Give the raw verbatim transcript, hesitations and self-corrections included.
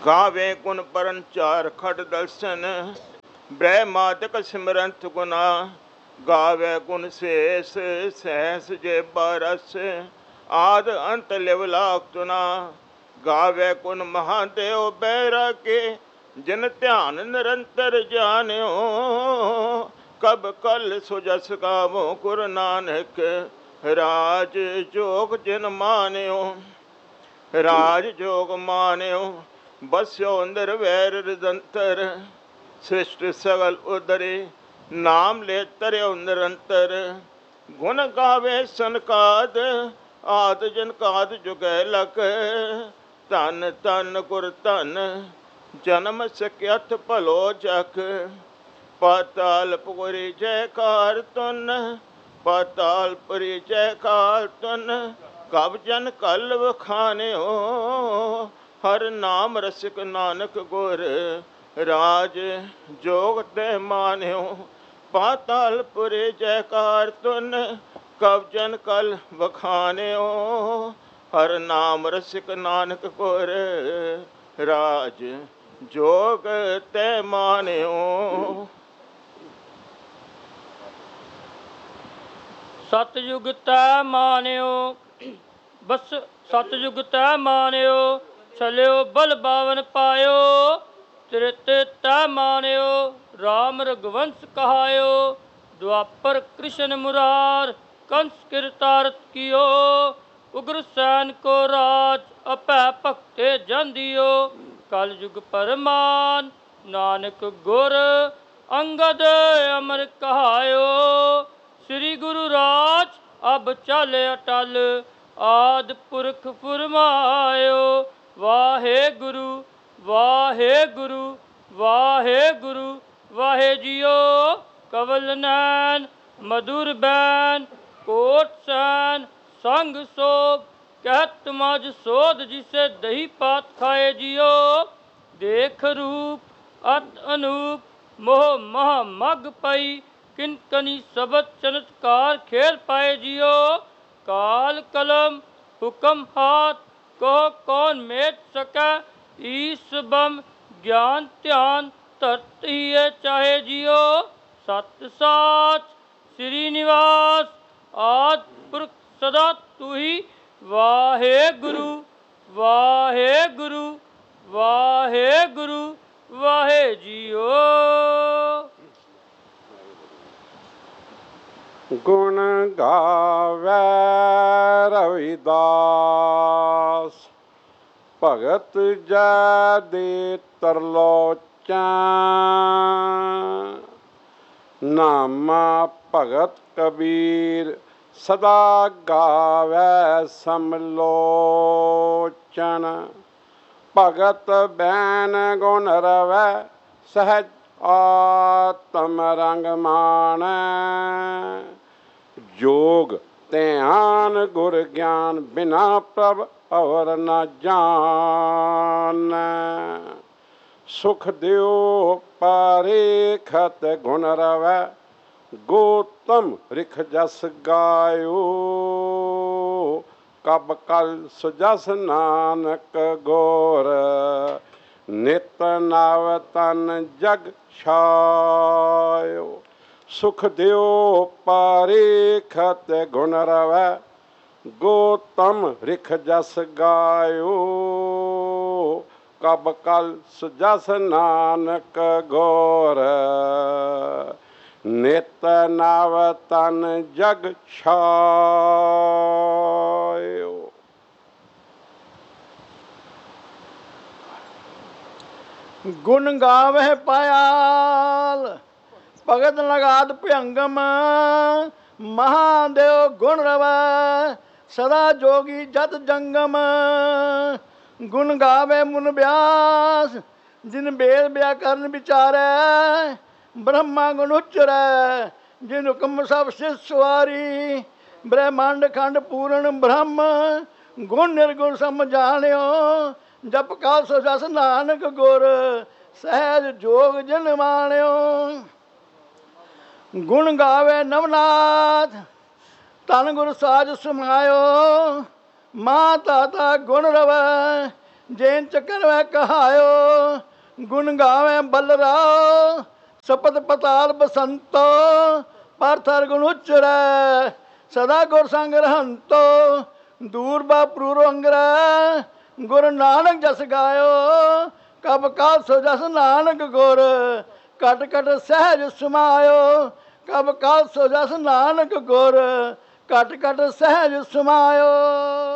ਗਾਵੇ ਗੁਣ ਪਰਨ ਚਾਰ ਖੜ ਦਰਸ਼ਨ, ਬ੍ਰਹਮਾਦਿਕ ਸਿਮਰੰਤ ਗੁਨਾ। ਗਾਵੇ ਗੁਣ ਸੇਸ ਸਹਿਸ ਜੇ ਬਾਰਸ, ਆਦ ਅੰਤ ਲਿਵ ਲਾਖ ਤੁਨਾ। ਗਾਵੇ ਗੁਣ ਮਹਾਦੇਵ ਬੈਰਾਗੇ, ਜਿਨ ਧਿਆਨ ਨਿਰੰਤਰ ਜਾਣਿਓ। ਕਬ ਕਲ ਸੁਜਸ ਗਾਵੋ ਗੁਰ ਨਾਨਕ, ਰਾਜ ਜੋਗ ਜਿਨ ਮਾਨਿਓ। ਰਾਜ ਜੋਗ ਮਾਨਿਓ ਬਸਿਓ ਅੰਦਰ ਵੈਰ ਰਦੰਤਰ, ਸ੍ਰਿਸ਼ਟ ਸਗਲ ਉਦਰੇ ਨਾਮ ਲੈ ਤਰਿਓ ਨਿਰੰਤਰ। ਗੁਣ ਗਾਵੇ ਸਨਕਾਦ ਆਦ ਜਨਕਾਦ ਜੁਗੈ ਲਖ, ਧਨ ਧਨ ਗੁਰ ਧਨ ਜਨਮ ਸਕਿਅਥ ਭਲੋ ਜਖ। ਪਾਤਾਲ ਪੁਰੀ ਜੈਕਾਰ ਤੁਨ, ਪਾਤਾਲ ਪੁਰੀ ਜੈਕਾਰ ਤੁਨ। ਕਬ ਜਨ ਕਲ ਵਖਾਨਿਓ, ਹਰ ਨਾਮ ਰਸਿਕ ਨਾਨਕ ਗੁਰ, ਰਾਜ ਜੋਗ ਤੇ ਮਾਨਿਓ। ਪਾਤਾਲ ਪੁਰੇ ਜੈਕਾਰ ਤੁਨ, ਕਬ ਜਨ ਕਲ ਵਖਾਨਿਓ। ਹਰ ਨਾਮ ਰਸਿਕ ਨਾਨਕ ਗੁਰ, ਰਾਜ ਜੋਗ ਤੇ ਮਾਨਿਓ। ਸਤਿਯੁਗ ਤੈ ਮਾਨਿਓ, ਬਸ ਸਤਿਯੁਗ ਤੈ ਮਾਨਿਓ। ਚਲਿਓ ਬਲ ਬਾਵਨ ਪਾਇਓ, ਤ੍ਰਿਤ ਤੈ ਮਾਨਿਓ। ਰਾਮ ਰਘੁਵੰਸ਼ ਕਹਾਇਓ, ਦੁਆਪਰ ਕ੍ਰਿਸ਼ਨ ਮੁਰਾਰ। ਕੰਸ ਕਿਰਤਾਰਥ ਕੀਓ, ਉਗਰ ਸੈਨ ਕੋ ਰਾਜ। ਅਭੈ ਭਗਤੇ ਜਾਂਦੀਓ, ਕਲ ਯੁਗ ਪਰਮਾਨ। ਨਾਨਕ ਗੁਰ ਅੰਗਦ ਅਮਰ ਕਹਾਇਓ, ਸ੍ਰੀ ਗੁਰੂ ਰਾਜ ਅਬ ਚਲ ਅਟਲ। ਆਦਿ ਪੁਰਖ ਫੁਰਮਾਇਓ, ਵਾਹਿਗੁਰੂ ਵਾਹਿਗੁਰੂ ਵਾਹਿਗੁਰੂ। ਵਾਹਿ ਜੀਓ ਕਵਲ ਨੈਨ, ਮਧੁਰ ਬੈਨ ਕੋਟ ਸੈਨ। ਸੰਗ ਸੋਭ ਕਹਿਤ ਮਜ ਸੋਧ, ਜਿਸੇ ਦਹੀ ਪਾਤ ਖਾਏ ਜੀਓ। ਦੇਖ ਰੂਪ ਅਤ ਅਨੂਪ, ਮੋਹ ਮਹਾ ਮਗ ਪਈ। ਕਿਨ ਕਨੀ ਸਬਦ ਚਮਤਕਾਰ ਖੇਲ ਪਾਏ ਜੀਓ। ਕਾਲ ਕਲਮ ਹੁਕਮ ਹਾਥ, ਕਹੋ ਕੌਣ ਮੇਟ ਸਕੈ। ਈਸ ਬਮ ਗਿਆਨ ਧਿਆਨ, ਧਰਤ ਹੀਏ ਚਾਹੇ ਜੀਓ। ਸਤ ਸਾਚ ਸ੍ਰੀ ਨਿਵਾਸ, ਆਦਿ ਪੁਰਖ ਸਦਾ ਤੁਹੀ। ਵਾਹਿਗੁਰੂ ਵਾਹਿਗੁਰੂ ਵਾਹਿਗੁਰੂ ਵਾਹਿ ਜੀਓ। ਗੁਣ ਗਾਵੈ ਰਵਿਦਾਸ, ਭਗਤ ਜੈ ਦੇ ਤਰਲੋਚਨ। ਨਾਮਾ ਭਗਤ ਕਬੀਰ, ਸਦਾ ਗਾਵੈ ਸਮਲੋਚਨ। ਭਗਤ ਬੈਨ ਗੁਣ ਰਵੈ, ਸਹਿਜ ਆਤਮ ਰੰਗ ਮਾਣੈ। ਜੋਗ ਧਿਆਨ ਗੁਰ ਗਿਆਨ, ਬਿਨਾ ਪ੍ਰਭ ਔਰ ਨ ਜਾਣੈ। ਸੁਖ ਦਿਓ ਪਾਰੇਖਤ ਗੁਣ ਰਵੈ, ਗੋਤਮ ਰਿਖ ਜਸ ਗਾਇਓ। ਕਬ ਕਲ ਸੁਜਸ ਨਾਨਕ ਗੋਰ, ਨਿਤ ਨਵ ਤਨ ਜਗ ਛਾਇਓ। ਸੁਖ ਦਿਓ ਪਾਰੇਖਤ ਗੁਣ ਰਵੈ, ਗੋਤਮ ਰਿਖ ਜਸ ਗਾਇਓ। ਕਬ ਕਲ ਸੁਜਸ ਨਾਨਕ ਗੋਰ, ਨਿਤ ਨਵ ਤਨ ਜਗ ਛਾਇਓ। ਗੁਣ ਗਾਵਹਿ ਪਾਇਆਲ, ਭਗਤ ਲਗਾਤ ਭਯੰਗਮ। ਮਹਾਦੇਵ ਗੁਣ ਰਵੈ, ਸਦਾ ਜੋਗੀ ਜਤ ਜੰਗਮ। ਗੁਣ ਗਾਵੇ ਮੁਨ ਬਿਆਸ, ਜਿਨ ਬੇਦ ਬਿਆਕਰਨ ਵਿਚਾਰੈ। ਬ੍ਰਹਮਾ ਗੁਣ ਉਚਰੈ, ਜਿਨ ਹੁਕਮ ਸਭ ਸਿਧ ਸਵਾਰੀ। ਬ੍ਰਹਮੰਡ ਖੰਡ ਪੂਰਨ ਬ੍ਰਹਮ, ਗੁਣ ਨਿਰਗੁਣ ਸਮ ਜਾਣਿਓ। ਜਪ ਕਾ ਸੋ ਜਸ ਨਾਨਕ ਗੁਰ, ਸਹਿਜ ਜੋਗ ਜਿਨ ਮਾਣਿਓ। ਗੁਣ ਗਾਵੇ ਨਵਨਾਥ, ਧਨ ਗੁਰ ਸਾਜ ਸਮਾਇਓ। ਮਾਂ ਤਾਤਾ ਗੁਣ ਰਵੈ, ਜੇਨ ਚੱਕਰ ਵੈ ਕਹਾਇਓ ਗੁਣ ਗਾਵੇ ਬਲਰਾਓ ਸਪਤ ਪਤਾਲ ਬਸੰਤੋ ਪਰ ਥਰ ਗੁਣ ਉਚਰੈ ਸਦਾ ਗੁਰ ਸੰਗ ਰਹੰਤੋ ਦੂਰ ਬਾ ਪ੍ਰੂਰ ਅੰਗਰੈ ਗੁਰ ਨਾਨਕ ਜਸ ਗਾਇਓ ਕਬ ਕਾਲ ਸੋ ਜਸ ਨਾਨਕ ਗੁਰ ਕਟ ਕਟ ਸਹਿਜ ਸਮਾਇਓ ਕਬ ਕਾਲ ਸੋ ਜਸ ਨਾਨਕ ਗੁਰ ਕਟ ਕਟ ਸਹਿਜ ਸਮਾਇਓ।